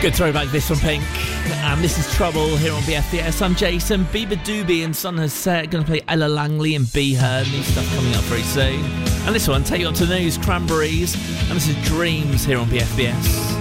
Good throwback this from Pink. And this is Trouble here on BFBS. I'm Jason. Bieber Doobie and Son has said going to play Ella Langley and Be Heard. New stuff coming up very soon. And this one, take you on to the news, Cranberries. And this is Dreams here on BFBS.